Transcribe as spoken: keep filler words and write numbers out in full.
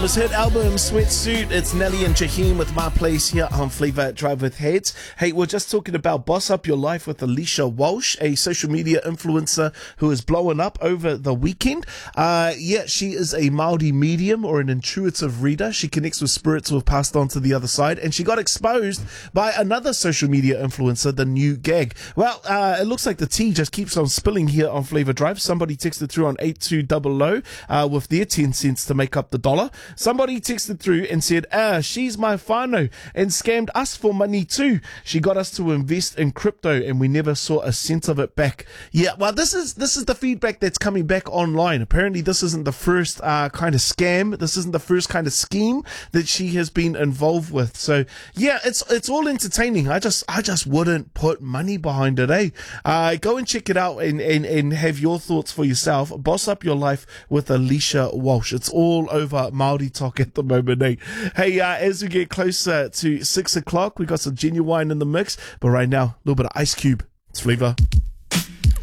Thomas hit album Sweatsuit. It's Nelly and Jaheim with My Place here on Flavor Drive with Heads. Hey, we're just talking about Boss Up Your Life with Alicia Walsh, a social media influencer who is blowing up over the weekend. Uh, yeah, she is a Māori medium or an intuitive reader. She connects with spirits who have passed on to the other side, and she got exposed by another social media influencer, the new gag. Well, uh, it looks like the tea just keeps on spilling here on Flavor Drive. Somebody texted through on eight two zero zero uh, with their ten cents to make up the dollar. Somebody texted through and said, ah, she's my whānau and scammed us for money too. She got us to invest in crypto and we never saw a cent of it back. Yeah, well, this is this is the feedback that's coming back online. Apparently, this isn't the first uh, kind of scam. This isn't the first kind of scheme that she has been involved with. So, yeah, it's it's all entertaining. I just I just wouldn't put money behind it, eh? Uh, go and check it out and, and, and have your thoughts for yourself. Boss Up Your Life with Alicia Walsh. It's all over Māori talk at the moment, eh? Hey, uh, as we get closer to six o'clock, we got some Genuine in the mix. But right now, a little bit of Ice Cube. It's Flavor.